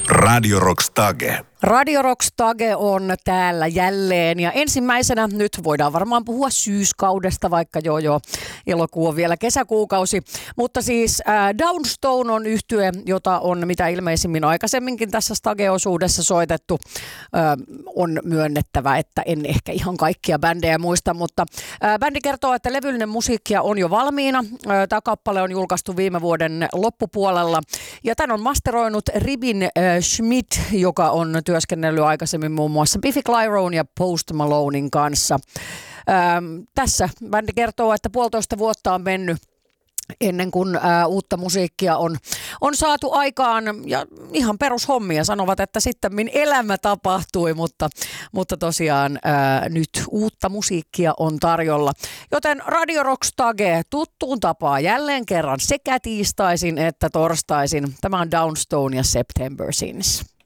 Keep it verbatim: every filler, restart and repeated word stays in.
Radio Rock Stage. Radio Rock Stage on täällä jälleen ja ensimmäisenä nyt voidaan varmaan puhua syyskaudesta, vaikka joo joo, elokuu on vielä kesäkuukausi. Mutta siis äh, Downstone on yhtye, jota on mitä ilmeisimmin aikaisemminkin tässä Stage-osuudessa soitettu. Äh, on myönnettävä, että en ehkä ihan kaikkia bändejä muista, mutta äh, bändi kertoo, että levyllinen musiikkia on jo valmiina. Äh, Tämä kappale on julkaistu viime vuoden loppupuolella ja tämän on masteroinut Ribin äh, Schmidt, joka on työskennellyt aikaisemmin muun muassa Biffy Clyroen ja Post Malonein kanssa. Ähm, tässä bändi kertoo, että puolitoista vuotta on mennyt ennen kuin ää, uutta musiikkia on, on saatu aikaan ja ihan perushommia. Sanovat, että sitten elämä tapahtui, mutta, mutta tosiaan ää, nyt uutta musiikkia on tarjolla. Joten Radio Rock Stage tuttuun tapaan jälleen kerran sekä tiistaisin että torstaisin. Tämä on Downstone ja September Sins.